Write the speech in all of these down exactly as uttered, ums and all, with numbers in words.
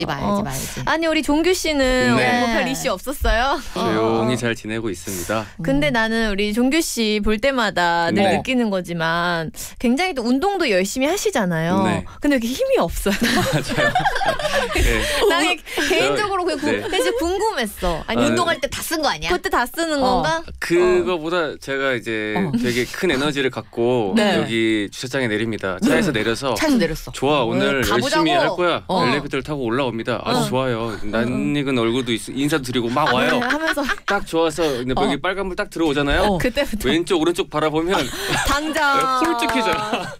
봐야지 어. 봐야지. 아니 우리 종규 씨는 네. 뭐 별 이슈 없었어요? 조용히 어. 잘 지내고 있습니다. 근데 나는 우리 종규 씨 볼 때마다 늘 네. 느끼는 거지만 굉장히 또 운동도 열심히 하시잖아요. 네. 근데 왜 이렇게 힘이 없어요? 맞아요. 네. 나는 개인적으로 그게 네. 구- 이제 궁금했어. 아니 아, 운동할 때 다 쓴 거 아니야? 그때 다 쓰는 어. 건가? 그거보다 제가 이제 어. 되게 큰 에너지를 갖고 네. 여기 주차장에 내립니다. 차에서 내려서 차에서 내렸어. 좋아 오늘 가보자고. 열심히 할 거야. 어. 엘리베이터를 타고 올라옵니다. 아주 어. 좋아요. 낯익은 얼굴도 있, 인사도 드리고 막 네, 와요. 하면서 딱 좋아서 근데 어. 여기 빨간불 딱 들어오잖아요. 어. 그때부터 왼쪽 오른쪽 바라보면 당장 홀쭉해져요.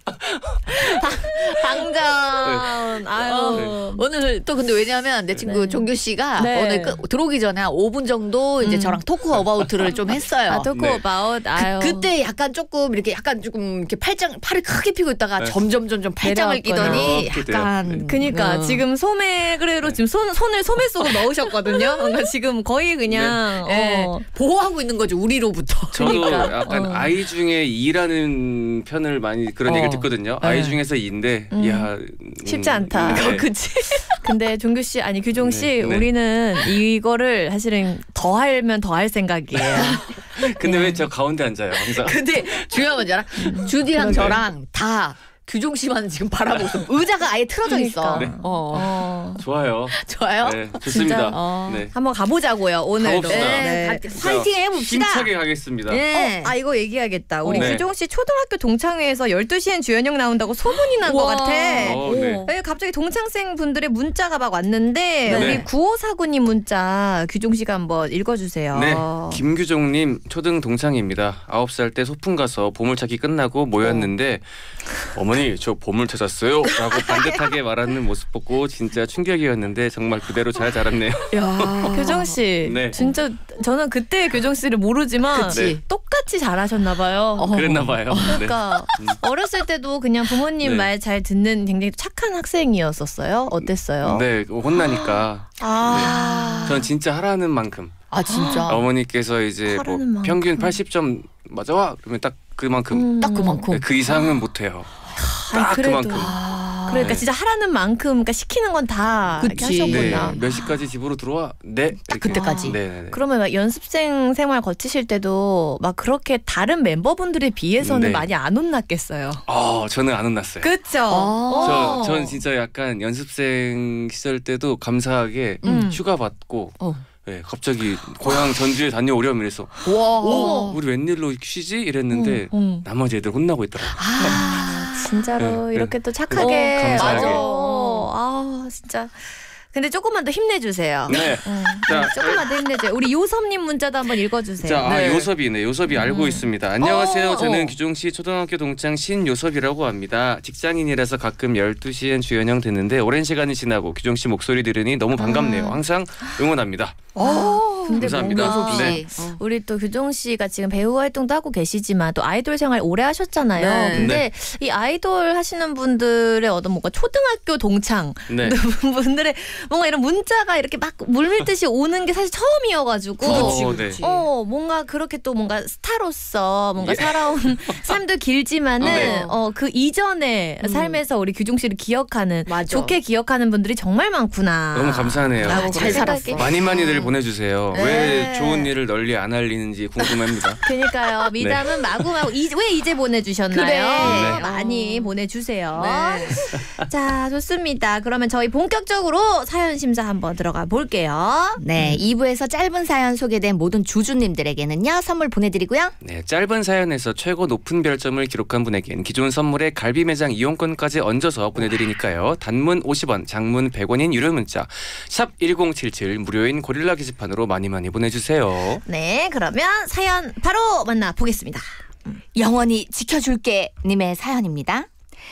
당장 아유 어. 오늘 또 근데 왜냐하면 내 친구 네. 종규 씨가 네. 오늘 그, 들어오기 전에 한 오 분 정도 이제 음. 저랑 토크 어바우트를 좀 했어요. 아 토크 네. 어바웃 아유 그, 때 약간 조금 이렇게 약간 조금 이렇게 팔짱 팔을 크게 피고 있다가 네. 점점 점점 팔짱을 내려왔구나. 끼더니 이렇게 돼요. 약간 네. 그니까 어. 지금 소매 그래로 지금 손 손을 소매 속으로 넣으셨거든요. 그러니까 지금 거의 그냥 네. 어. 보호하고 있는 거죠 우리로부터. 저도 그러니까. 약간 어. 아이 중에 이라는 편을 많이 그런 어. 얘기를 듣거든요. 네. 아이 중에서 이인데 음. 야 음, 쉽지 않다. 네. 그치. 근데 종규 씨 아니 규종 씨 네, 네. 우리는 이거를 사실은 더 하면 더 할 생각이에요. 근데 왜 저 가운데 앉아요 항상? 근데 중요한 건 알아? 주디랑 네. 저랑 다 규종 씨만 지금 바라보고 있어. 의자가 아예 틀어져 있어. 그러니까. 어. 어. 좋아요. 좋아요? 네, 좋습니다. 진짜? 어. 네. 한번 가보자고요 오늘도. 가봅시다. 네. 네. 파이팅 해봅시다. 힘차게 가겠습니다. 네. 어, 아 이거 얘기하겠다. 우리 네. 규종 씨 초등학교 동창회에서 열두 시엔 주연영 나온다고 소문이 난 것 우와. 같아. 어, 네. 왜 갑자기 동창생 분들의 문자가 막 왔는데 네. 우리 구오사구님 문자 규종 씨가 한번 읽어주세요. 네, 김규종님 초등 동창입니다. 아홉 살 때 소풍 가서 보물찾기 끝나고 모였는데 어. 머니 저 보물 찾았어요 라고 반듯하게 말하는 모습 보고 진짜 충격이었는데 정말 그대로 잘 자랐네요. 야. 규종 씨, 네. 진짜 저는 그때 규종 씨를 모르지만 그치. 네. 똑같이 잘하셨나 봐요. 어. 그랬나 봐요. 네. 그러니까 음. 어렸을 때도 그냥 부모님 네. 말 잘 듣는 굉장히 착한 학생이었었어요. 어땠어요? 네, 혼나니까 아, 전 진짜 하라는 만큼 아 진짜. 어머니께서 이제 뭐 하라는 만큼. 평균 팔십 점 맞아와 그러면 딱 그만큼 음. 딱 그만큼. 네, 그 이상은 못해요. 아니, 딱 그래도. 그만큼. 아. 그러니까 진짜 하라는 만큼 그러니까 시키는 건 다 이렇게 그치. 네, 하셨구나. 몇 시까지 집으로 들어와? 네. 딱 이렇게. 그때까지. 네, 네, 네. 그러면 막 연습생 생활 거치실 때도 막 그렇게 다른 멤버분들에 비해서는 네. 많이 안 혼났겠어요. 아, 저는 안 혼났어요. 그쵸? 아. 어. 저, 전 진짜 약간 연습생 시절 때도 감사하게 음. 휴가 받고 어. 네, 갑자기 고향 전주에 다녀오렴 이래서 와. 오, 우리 웬일로 쉬지? 이랬는데 응, 응. 나머지 애들 혼나고 있더라고요. 아, 진짜로 네, 이렇게 또 어, 착하게. 감사하게. 맞아. 아, 진짜. 근데 조금만 더 힘내주세요. 네. 응. 자, 조금만 더 힘내줘요. 우리 요섭님 문자도 한번 읽어주세요. 자, 아, 네. 요섭이네. 요섭이 알고 있습니다. 안녕하세요. 어, 저는 어. 규종씨 초등학교 동창 신요섭이라고 합니다. 직장인이라서 가끔 열두 시엔 주연형 듣는데 오랜 시간이 지나고 규종씨 목소리 들으니 너무 반갑네요. 항상 응원합니다. 어. 근데 감사합니다. 뭔가 네. 어. 우리 또 규종 씨가 지금 배우 활동도 하고 계시지만 또 아이돌 생활 오래 하셨잖아요. 네. 근데 이 아이돌 하시는 분들의 어떤 뭔가 초등학교 동창 네. 분들의 뭔가 이런 문자가 이렇게 막 물밀듯이 오는 게 사실 처음이어가지고 그렇지, 어, 네. 어 뭔가 그렇게 또 뭔가 스타로서 뭔가 예. 살아온 삶도 길지만은 어, 네. 어, 그 이전의 음. 삶에서 우리 규종 씨를 기억하는 맞아. 좋게 기억하는 분들이 정말 많구나. 너무 감사하네요. 라고 아, 잘 그렇게 살았어. 생각이- 많이 많이들 보내주세요. 네. 왜 좋은 일을 널리 안 알리는지 궁금합니다. 그러니까요. 미담은 마구마구 이, 왜 이제 보내주셨나요? 그래. 네, 네. 많이 어. 보내주세요. 네. 자, 좋습니다. 그러면 저희 본격적으로 사연 심사 한번 들어가 볼게요. 네, 이 부에서 짧은 사연 소개된 모든 주주님들에게는요 선물 보내드리고요. 네, 짧은 사연에서 최고 높은 별점을 기록한 분에겐 기존 선물에 갈비 매장 이용권까지 얹어서 보내드리니까요. 단문 오십 원, 장문 백 원인 유료 문자 샵 일공칠칠 무료인 고릴라 게시판으로 많이 많이 보내주세요. 네, 그러면 사연 바로 만나보겠습니다. 영원히 지켜줄게 님의 사연입니다.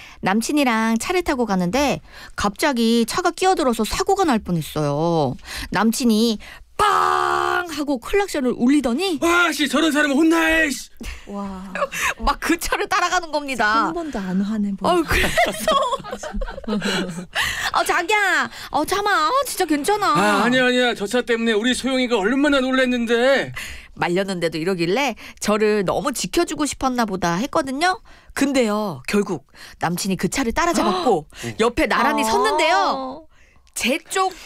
남친이랑 차를 타고 가는데 갑자기 차가 끼어들어서 사고가 날 뻔했어요. 남친이 빵 하고 클락션을 울리더니 와씨 저런 사람은 혼나해. 씨. 와, 막 그 차를 따라가는 겁니다. 한 번도 안 화내 보. 어 그래서 어 자기야 어 참아 어, 진짜 괜찮아. 아 아니야 아니야 저 차 때문에 우리 소영이가 얼마나 놀랐는데. 말렸는데도 이러길래 저를 너무 지켜주고 싶었나 보다 했거든요. 근데요 결국 남친이 그 차를 따라잡았고 옆에 나란히 섰는데요. 제 쪽